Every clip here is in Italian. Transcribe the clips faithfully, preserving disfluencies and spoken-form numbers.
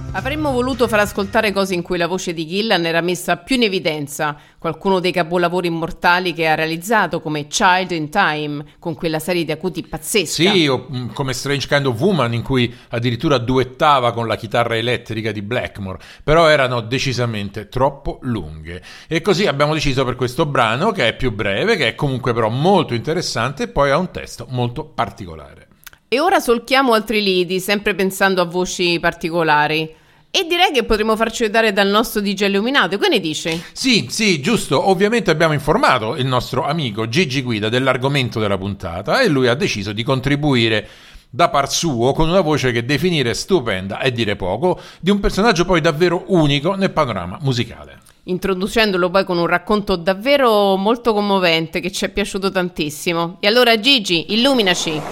Avremmo voluto far ascoltare cose in cui la voce di Gillan era messa più in evidenza, qualcuno dei capolavori immortali che ha realizzato, come Child in Time, con quella serie di acuti pazzesca. Sì, o come Strange Kind of Woman, in cui addirittura duettava con la chitarra elettrica di Blackmore, però erano decisamente troppo lunghe. E così abbiamo deciso per questo brano, che è più breve, che è comunque però molto interessante e poi ha un testo molto particolare. E ora solchiamo altri lidi, sempre pensando a voci particolari. E direi che potremmo farci aiutare dal nostro D J illuminato, che ne dici? Sì, sì, giusto. Ovviamente abbiamo informato il nostro amico Gigi Guida dell'argomento della puntata e lui ha deciso di contribuire da par suo con una voce che definire stupenda è dire poco, di un personaggio poi davvero unico nel panorama musicale. Introducendolo poi con un racconto davvero molto commovente che ci è piaciuto tantissimo. E allora Gigi, illuminaci!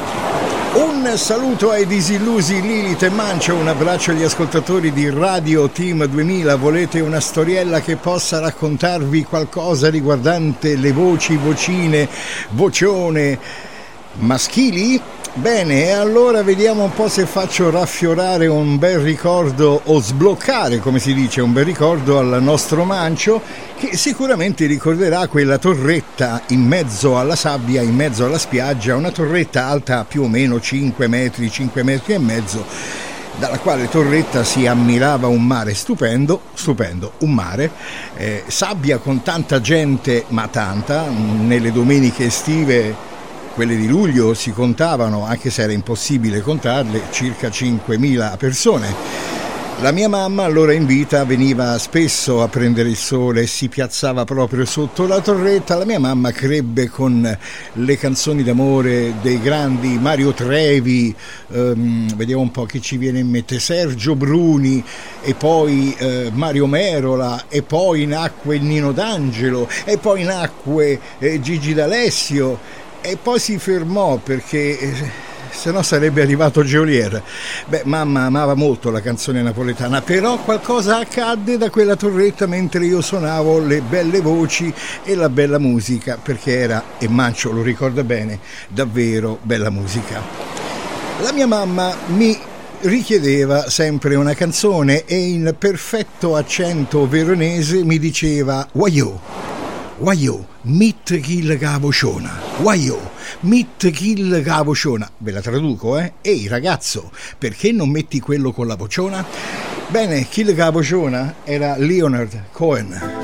Un saluto ai disillusi Lilith e Mancio, un abbraccio agli ascoltatori di Radio Team duemila. Volete una storiella che possa raccontarvi qualcosa riguardante le voci, vocine, vocione maschili? Bene, e allora vediamo un po' se faccio raffiorare un bel ricordo o sbloccare, come si dice, un bel ricordo al nostro Mancio, che sicuramente ricorderà quella torretta in mezzo alla sabbia, in mezzo alla spiaggia, una torretta alta più o meno cinque metri, cinque metri e mezzo, dalla quale torretta si ammirava un mare stupendo, stupendo, un mare, eh, sabbia con tanta gente, ma tanta, nelle domeniche estive. Quelle di luglio si contavano, anche se era impossibile contarle, circa cinquemila persone. La mia mamma, allora in vita, veniva spesso a prendere il sole e si piazzava proprio sotto la torretta. La mia mamma crebbe con le canzoni d'amore dei grandi Mario Trevi, ehm, vediamo un po' chi ci viene in mente, Sergio Bruni, e poi eh, Mario Merola, e poi nacque Nino D'Angelo, e poi nacque eh, Gigi D'Alessio. E poi si fermò perché eh, se no sarebbe arrivato Geolier. Beh, mamma amava molto la canzone napoletana, però qualcosa accadde da quella torretta mentre io suonavo le belle voci e la bella musica, perché era, e Mancio lo ricorda bene, davvero bella musica. La mia mamma mi richiedeva sempre una canzone e in perfetto accento veronese mi diceva «Waio, Waio, mit kill cavociona, Waio, mit kill cavociona». Ve la traduco, eh? Ehi ragazzo, perché non metti quello con la vociona? Bene, kill cavociona era Leonard Cohen.